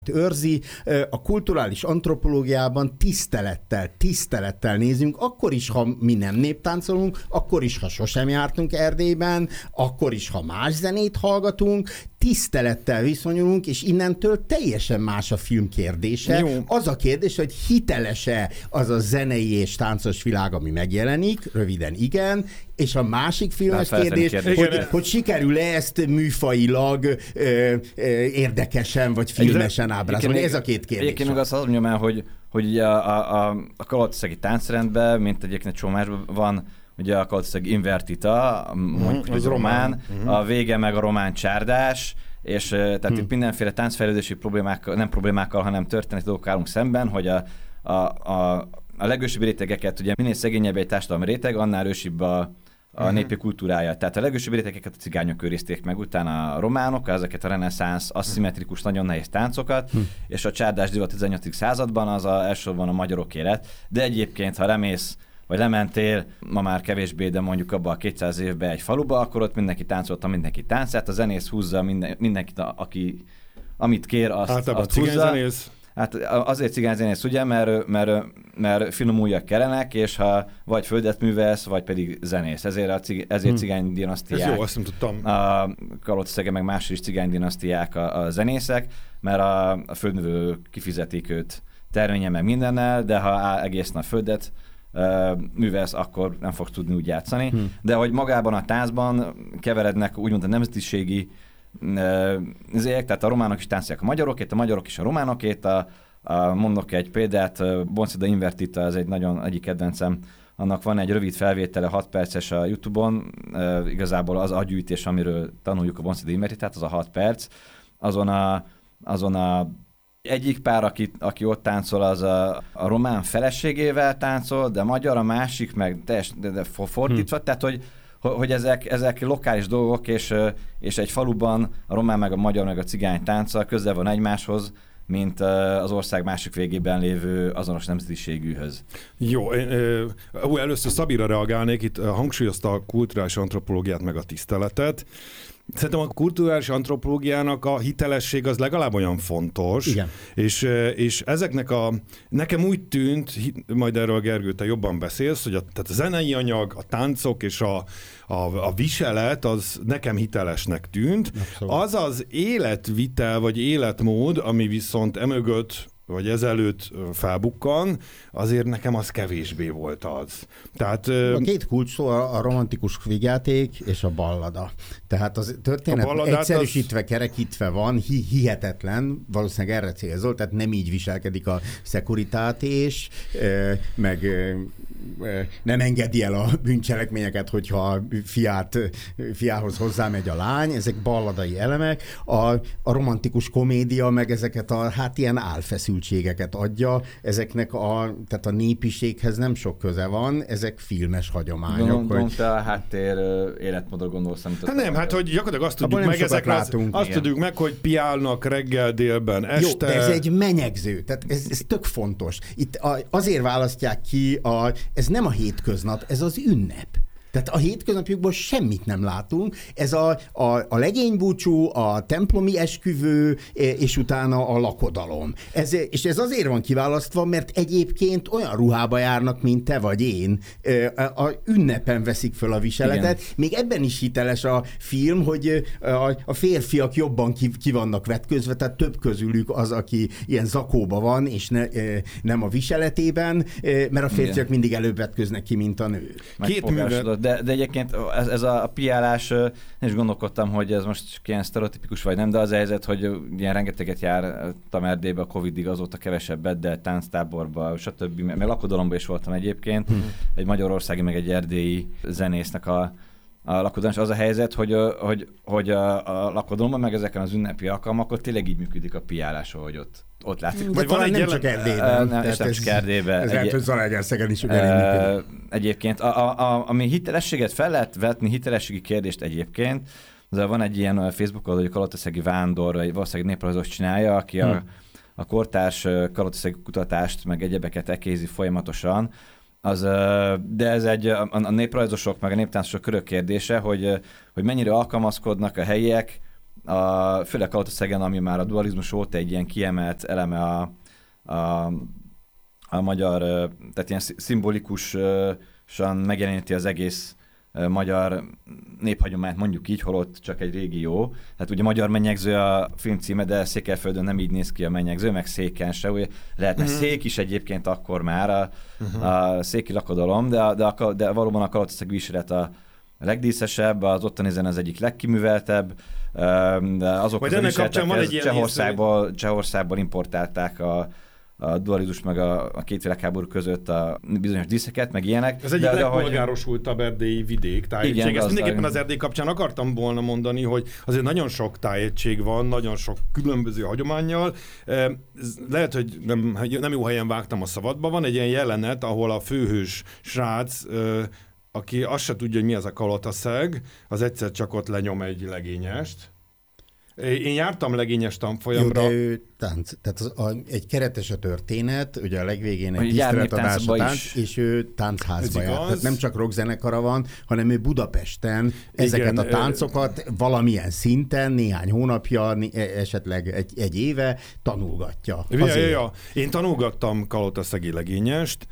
őrzi, a kulturális antropológiában tisztelettel nézünk, akkor is, ha mi nem néptáncolunk, akkor is, ha sosem jártunk Erdélyben, akkor is, ha más zenét hallgatunk, tisztelettel viszonyulunk, és innentől teljesen más a film kérdése. Jó. Az a kérdés, hogy hiteles-e az a zenei és táncos világ, ami megjelenik, röviden igen, és a másik filmes kérdés, hogy sikerül-e ezt műfajilag érdekesen vagy filmesen ábrázolni. Ez a két kérdés. Egyébként meg azt mondjam el, hogy a kalotaszegi táncrendben, mint egyébként csomásban van, ugye a kalotaszegi invertita, mondjuk az román, a vége meg a román csárdás, és tehát itt mindenféle táncfejlődési problémákkal, hanem történeti dolgok állunk szemben, hogy a legősibb rétegeket, ugye minél szegényebb egy társadalmi réteg, annál ősibb a népi kultúrája. Tehát a legősibb rétegeket a cigányok őrizték meg, utána a románok, ezeket a reneszánsz, aszimmetrikus, nagyon nehéz táncokat, és a csárdás divat a 18. században az elsősorban a magyarok élet. De egyébként, ha lemész, vagy lementél, ma már kevésbé, de mondjuk abban a 200 évben egy faluba, akkor ott mindenki táncolta mindenki táncát, a zenész húzza mindenkit, aki amit kér, azt húzza. Hát azért cigányzenész, ugye, mert finom ujjak kellenek, és ha vagy földet művelsz, vagy pedig zenész. Ezért cigány dinasztiák. Ez jó, azt nem tudtam. A Kalotaszege meg más is cigány dinasztiák a zenészek, mert a földművő kifizetik őt terménye meg mindennel, de ha egész nap földet művelsz, akkor nem fogsz tudni úgy játszani. De hogy magában a táncban keverednek úgymond a nemzetiségi tehát a románok is táncolják a magyarok is a románokét, mondok egy példát, Boncida Invertita, ez egy nagyon egyik kedvencem, annak van egy rövid felvétele, 6 perces a YouTube-on, igazából az agyűjtés, amiről tanuljuk a Boncida Invertitát, az a 6 perc, azon a egyik pár, aki ott táncol, az a román feleségével táncol, de magyar, a másik meg de fordítva, tehát hogy ezek lokális dolgok, és egy faluban a román, meg a magyar, meg a cigány tánca közel van egymáshoz, mint az ország másik végében lévő azonos nemzetiségűhöz. Jó, először Szabira reagálnék, itt hangsúlyozta a kulturális antropológiát, meg a tiszteletet. Szerintem a kulturális antropológiának a hitelesség az legalább olyan fontos. Igen. És ezeknek nekem úgy tűnt, majd erről Gergő, te jobban beszélsz, hogy tehát a zenei anyag, a táncok és a viselet az nekem hitelesnek tűnt. Abszolút. Az az életvitel vagy életmód, ami viszont emögött vagy ezelőtt felbukkan, azért nekem az kevésbé volt az. Tehát, a két kulcs szó a romantikus vígjáték és a ballada. Tehát az történet egyszerűsítve, kerekítve van, hihetetlen, valószínűleg erre célzol, tehát nem így viselkedik a szekuritátés, meg nem engedi el a bűncselekményeket, hogyha fiához hozzámegy a lány, ezek balladai elemek. A romantikus komédia meg ezeket ilyen álfeszültségeket adja, ezeknek tehát a népiséghez nem sok köze van, ezek filmes hagyományok. Te a háttér életmódra gondolsz, amit hogy gyakorlatilag azt tudjuk meg, azt tudjuk meg, hogy piálnak reggel, délben, este. Jó, de ez egy menyegző, tehát ez tök fontos. Itt azért választják ki, ez nem a hétköznap, ez az ünnep. Tehát a hétköznapjukban semmit nem látunk. Ez a legénybúcsú, a templomi esküvő, és utána a lakodalom. És ez azért van kiválasztva, mert egyébként olyan ruhába járnak, mint te vagy én. A ünnepen veszik föl a viseletet. Igen. Még ebben is hiteles a film, hogy a férfiak jobban ki vannak vetközve, tehát több közülük az, aki ilyen zakóba van, és nem a viseletében, mert a férfiak mindig előbb vetköznek ki, mint a nő. De egyébként ez a piálás, én is gondolkodtam, hogy ez most ilyen sztereotipikus vagy nem, de az a helyzet, hogy ilyen rengeteget jártam Erdélybe a Covidig, azóta kevesebbet, de tánctáborba, stb. Meg lakodalomban is voltam egyébként, egy magyarországi, meg egy erdélyi zenésznek a lakodalom, és az a helyzet, hogy a lakodalomban, meg ezeken az ünnepi alkalmakon tényleg így működik a piálás, ahogy ott látszik. Vagy van egy nem csak Erdélyben. Nem csak Erdélyben. Ez lehet, hogy Zalaegerszegen is ugyanígy működik. Egyébként, ami hitelességet fel lehet vetni, hitelességi kérdést egyébként, van egy ilyen Facebookon, hogy a kalotaszegi vándor, vagy valószínűleg néprajzos csinálja, aki a kortárs kalotaszegi kutatást, meg egyebeket ekézi folyamatosan, de ez a néprajzosok, meg a néptáncosok körök kérdése, hogy mennyire alkalmazkodnak a helyiek főleg Kalotaszegen, ami már a dualizmus óta egy ilyen kiemelt eleme a magyar, tehát ilyen szimbolikusan megjeleníti az egész magyar néphagyományt, mondjuk így, holott csak egy régió. Hát ugye magyar mennyegző a film címe, de Székelyföldön nem így néz ki a mennyegző, meg Széken se. Ugye lehetne szék is egyébként akkor már a széki lakodalom, de valóban a kalotaszegi viselet a legdíszesebb, az ottani zene az egyik legkiműveltebb, de azok az viseltek, Csehországból importálták a dualizmus meg a két világháború között a bizonyos díszeket, meg ilyenek. Ez egyik legpolgárosultabb erdélyi vidék, tájegység. Igen, ezt mindenképpen az Erdély kapcsán akartam volna mondani, hogy azért nagyon sok tájegység van, nagyon sok különböző hagyománnyal. Lehet, hogy nem jó helyen vágtam a szabadba. Van egy ilyen jelenet, ahol a főhős srác, aki azt se tudja, hogy mi az a kalotaszeg, az egyszer csak ott lenyom egy legényest. Én jártam legényes tanfolyamra. Jó, de ő tánc, tehát egy keretes a történet, ugye a legvégén egy tiszteletadás a tánc, és ő táncházba jár. Tehát nem csak rockzenekara van, hanem ő Budapesten ezeket a táncokat valamilyen szinten, néhány hónapja, esetleg egy éve tanulgatja. Ja. Én tanulgattam kalotaszegi legényest.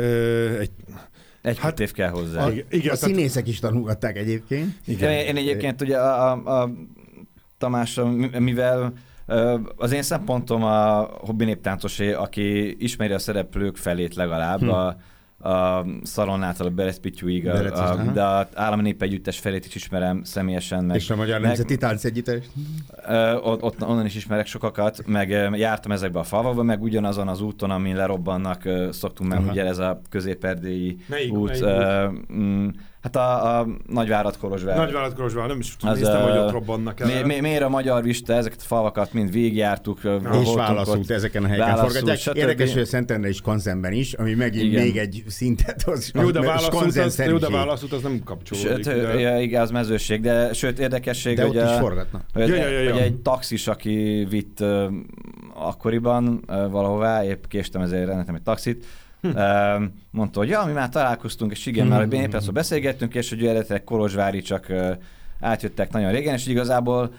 Egy-két év kell hozzá. A színészek is tanulgatták egyébként. Igen. Én egyébként ugye a Tamás, mivel az én szempontom a hobbi néptáncosé, aki ismeri a szereplők felét legalább, a Szalonnától a Berec Pityúig, de az Állami Népegyüttes felét is ismerem személyesen. És a Magyar Nemzeti Táncegyüttes? Onnan is ismerek sokakat, meg jártam ezekbe a falvakba, meg ugyanazon az úton, amin lerobbannak, szoktunk menni, ugye ez a közép-erdélyi út. Hát a Nagyvárad-Kolozsvár. Nagyvárad-Kolozsvár, nem is néztem, hogy ott robbannak el. Miért a Magyar Vista, ezeket a falvakat mind végigjártuk. És válaszút ezeken a helyeken forgatják. Érdekes, hogy a Szentendre és Skanzenben is, ami megint még egy szintet hoz. Jó, de válaszút az nem kapcsolódik. Igen, az mezőség, de sőt érdekesség, de hogy, ott is forgatnak. Hogy egy taxis, aki vitt akkoriban valahová, épp késtem, ezért rendeltem egy taxit, mondta, hogy mi már találkoztunk, és igen, már éppen szóval beszélgettünk, és hogy eredetileg kolozsvári, csak átjöttek nagyon régen, és igazából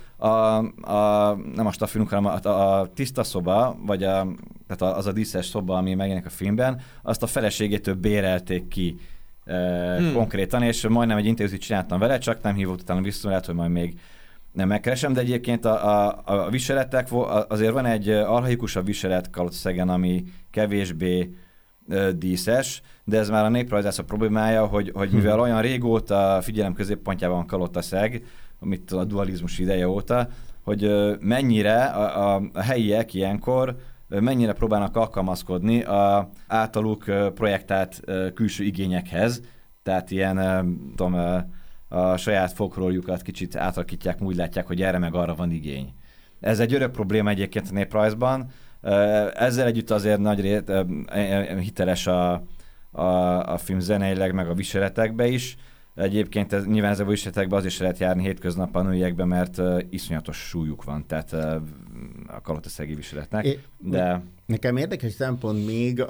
nem a staffinunk, hanem a tiszta szoba, vagy tehát az a díszes szoba, ami megjelenik a filmben, azt a feleségétől bérelték ki konkrétan, és majdnem egy interjút csináltam vele, csak nem hívott utána vissza, lehet, hogy majd még nem megkeresem, de egyébként a viseletek, azért van egy archaikusabb viselet Kalotaszegen, ami kevésbé díszes, de ez már a néprajzászok problémája, hogy mivel olyan régóta figyelem középpontjában van Kalotaszeg, amit a dualizmus ideje óta, hogy mennyire a helyiek ilyenkor mennyire próbálnak alkalmazkodni a általuk projektált külső igényekhez, tehát ilyen, a saját folklórjukat kicsit átalakítják, úgy látják, hogy erre meg arra van igény. Ez egy örök probléma egyébként a néprajzban. Ezzel együtt azért nagy hiteles a film zeneileg, meg a viseletekbe is. Egyébként nyilván ezekben a viseletekben az is lehet járni hétköznap a nőiekbe, mert iszonyatos súlyuk van, tehát a kalotaszegi viseletnek. De... Nekem érdekes szempont még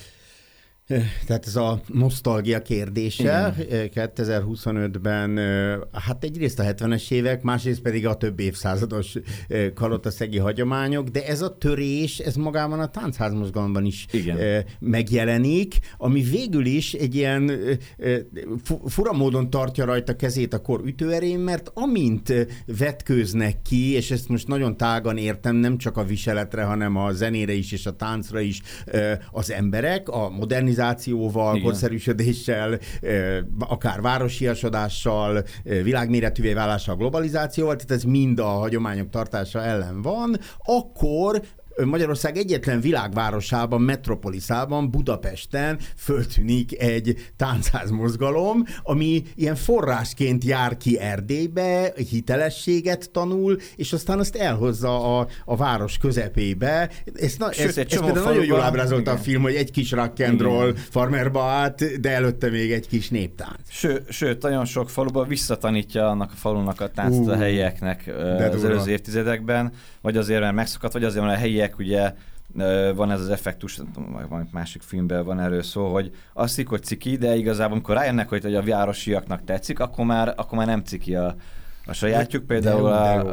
tehát ez a nosztalgia kérdése. 2025-ben hát egyrészt a 70-es évek, másrészt pedig a több évszázados kalotaszegi hagyományok, de ez a törés, ez magában a táncházmozgalomban is megjelenik, ami végül is egy ilyen fura módon tartja rajta kezét a kor ütőerén, mert amint vetkőznek ki, és ezt most nagyon tágan értem, nem csak a viseletre, hanem a zenére is és a táncra is az emberek, a modernizációval, korszerűsödéssel, akár városiasodással, világméretűvé válással, globalizációval, tehát ez mind a hagyományok tartása ellen van, akkor Magyarország egyetlen világvárosában, metropoliszában, Budapesten föltűnik egy táncházmozgalom, ami ilyen forrásként jár ki Erdélybe, hitelességet tanul, és aztán azt elhozza a város közepébe. Ez például nagyon jól ábrázolta a film, hogy egy kis rock and roll farmerba át, de előtte még egy kis néptánc. Sőt, nagyon sok faluban visszatanítja annak a falunak a táncot a helyieknek az előző évtizedekben, vagy azért, mert megszakadt, vagy azért, mert a helyiek ugye van ez az effektus, van másik filmben van erről szó, hogy azt hiszik, hogy ciki, de igazából amikor rájönnek, hogy a városiaknak tetszik, akkor már nem ciki a A sajátjuk például,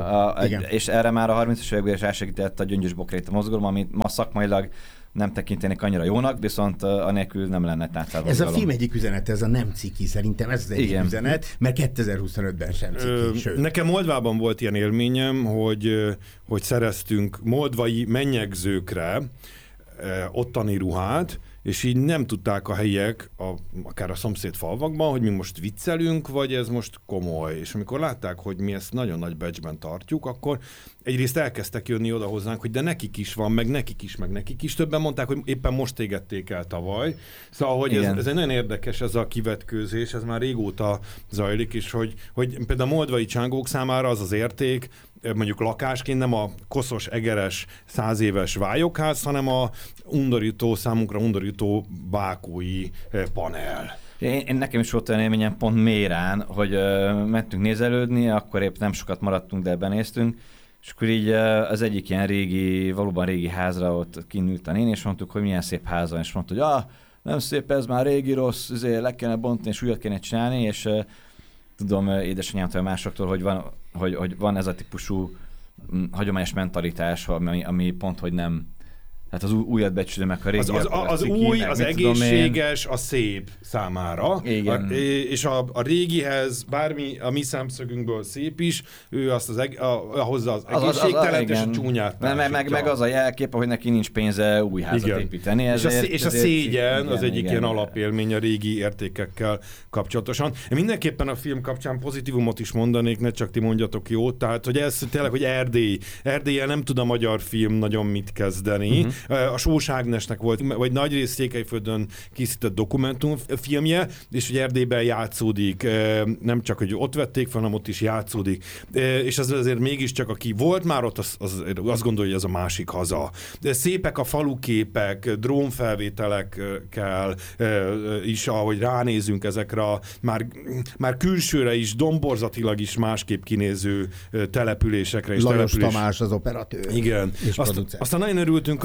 és erre már a 30-as években is elsegített a Gyöngyös Bokréta mozgalom, amit ma szakmailag nem tekintenék annyira jónak, viszont anélkül nem lenne táncáló. Ez a film egyik üzenet, ez a nem ciki, szerintem ez az egyik üzenet, mert 2025-ben sem ciki. Sőt. Nekem Moldvában volt ilyen élményem, hogy szereztünk moldvai mennyegzőkre ottani ruhát, és így nem tudták a helyiek, akár a szomszéd falvakban, hogy mi most viccelünk, vagy ez most komoly. És amikor látták, hogy mi ezt nagyon nagy becsben tartjuk, akkor egyrészt elkezdtek jönni oda hozzánk, hogy de nekik is van, meg nekik is. Többen mondták, hogy éppen most égették el tavaly. Szóval, hogy ez egy nagyon érdekes ez a kivetkőzés, ez már régóta zajlik, és hogy például a moldvai csángók számára az az érték, mondjuk lakásként nem a koszos, egeres, 100 éves vályokház, hanem a számunkra undorító bákói panel. Én nekem is volt olyan élményem pont Mérán, hogy mentünk nézelődni, akkor épp nem sokat maradtunk, de benéztünk, és akkor így az egyik ilyen valóban régi házra ott kinült a néni, és mondtuk, hogy milyen szép háza, és mondta, hogy nem szép, ez már régi rossz, le kellene bontani, és újat kéne csinálni, és tudom édesanyámtól, másoktól, hogy van ez a típusú hagyományos mentalitás, ami pont, hogy nem, hát az újat becsülő, meg a régi. Az új, az egészséges, a szép számára. Igen. És a régihez bármi a mi szemszögünkből szép is, ő azt hozza az egészségtelent és a csúnyát. Meg az a jelkép, hogy neki nincs pénze új házat építeni. És a szégyen az egyik ilyen alapélmény a régi értékekkel kapcsolatosan. Én mindenképpen a film kapcsán pozitívumot is mondanék, ne csak ti mondjatok jót, tehát hogy ez tényleg, hogy Erdéllyel nem tud a magyar film nagyon mit kezdeni. A Sós Ágnesnek volt, vagy nagyrészt Székelyföldön készített dokumentumfilmje, és hogy Erdélyben játszódik, nem csak, hogy ott vették fel, hanem ott is játszódik. És az azért mégiscsak, aki volt már ott, azt gondolja, hogy ez a másik haza. Szépek a faluképek, drónfelvételekkel is, ahogy ránézünk ezekre már külsőre is, domborzatilag is másképp kinéző településekre. Lajos Tamás az operatőr. Igen. Aztán nagyon örültünk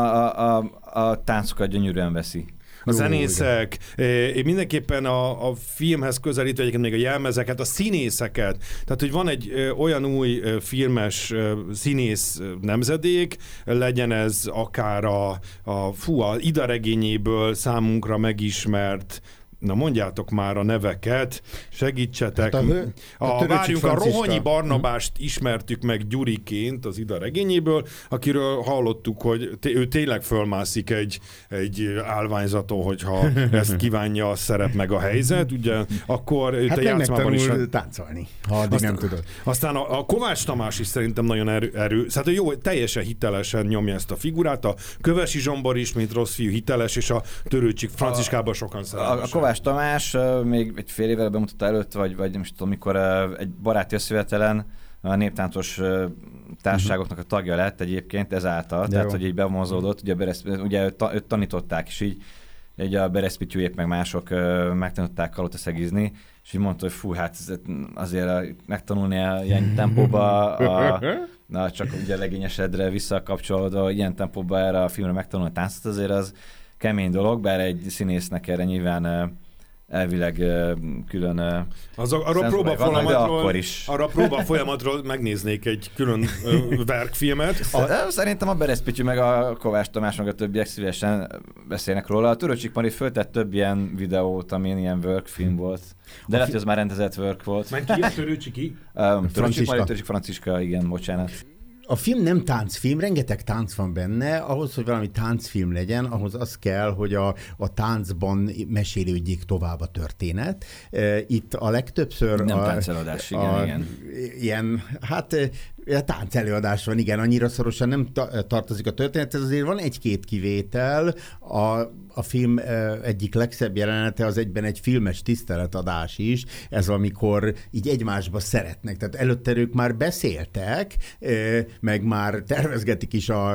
a táncokat gyönyörűen veszi. A zenészek, én mindenképpen a filmhez közelítve egyébként még a jelmezeket, a színészeket. Tehát, hogy van egy olyan új filmes színész nemzedék, legyen ez akár a Ida regényéből számunkra megismert, na mondjátok már a neveket, segítsetek. Várjunk, a Rohanyi Barnabást ismertük meg Gyuriként az Ida regényéből, akiről hallottuk, hogy ő tényleg fölmászik egy állványzaton, hogyha ezt kívánja a szerep meg a helyzet, ugye, akkor te játszmában is... táncolni, ha addig nem tudod. Aztán a Kovács Tamás is szerintem nagyon szóval jó, teljesen hitelesen nyomja ezt a figurát, a Kövesi Zsombor is, mint rossz fiú hiteles, és a Törőcsik Franciskában sokan szerelmesek. Kovács Tamás még egy fél évvel bemutatta előtt, vagy nem is tudom, mikor egy baráti összevetelen a néptáncos társaságoknak a tagja lett egyébként ezáltal, tehát hogy így bevonzódott, ugye őt tanították, és így a Bereszpityújék meg mások megtanították kalottaszegizni, és így mondta, hogy fú, hát azért megtanulni ilyen tempóba, csak ugye legényesedre visszakapcsolódva, ilyen tempóba erre a filmre megtanulni a táncot, azért az kemény dolog, bár egy színésznek erre nyilván elvileg külön arra próba folyamatról megnéznék egy külön verkfilmet. Szerintem a Bereszpityű meg a Kovács Tamás meg a többiek szívesen beszélnek róla. A Törőcsik Mari föltett több ilyen videót, amin ilyen workfilm volt. De lehet, hogy az már rendezett work volt. Meg ki a Törőcsiki? Törőcsik Mari, Törőcsik Franciska, igen, bocsánat. A film nem táncfilm, rengeteg tánc van benne, ahhoz, hogy valami táncfilm legyen, ahhoz az kell, hogy a táncban mesélődjék tovább a történet. Itt a legtöbbször... Nem táncelőadás, igen. Ilyen, táncelőadás van, igen, annyira szorosan nem tartozik a történet, ez azért van egy-két kivétel. A film egyik legszebb jelenete az egyben egy filmes tiszteletadás is, ez amikor így egymásba szeretnek. Tehát előtte ők már beszéltek, meg már tervezgetik is a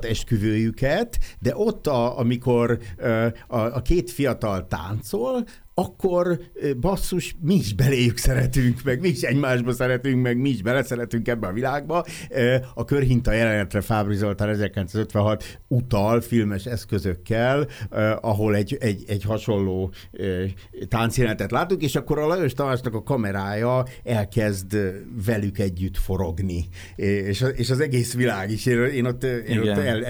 látszatesküvőjüket, de ott, amikor a két fiatal táncol, akkor basszus, mi is beléjük szeretünk, meg mi is egymásba szeretünk, meg mi is beleszeretünk ebbe a világba. A körhinta jelenetre Fábry Zoltán 1956 utal filmes eszközökkel, ahol egy hasonló táncjelenetet látunk, és akkor a Lajos Tamásnak a kamerája elkezd velük együtt forogni. És az egész világ is. Én ott